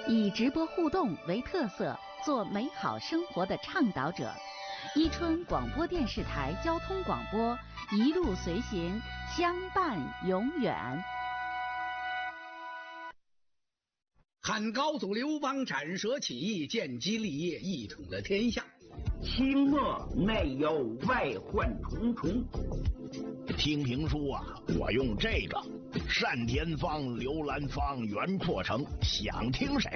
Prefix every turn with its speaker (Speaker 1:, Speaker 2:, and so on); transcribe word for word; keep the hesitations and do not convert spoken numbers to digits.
Speaker 1: 以直播互动为特色，做美好生活的倡导者。伊春广播电视台交通广播，一路随行，相伴永远。
Speaker 2: 汉高祖刘邦斩蛇起义，建基立业，一统了天下。
Speaker 3: 清末内忧外患重重。
Speaker 4: 听评书啊，我用这个单田芳、刘兰芳、袁阔成，想听谁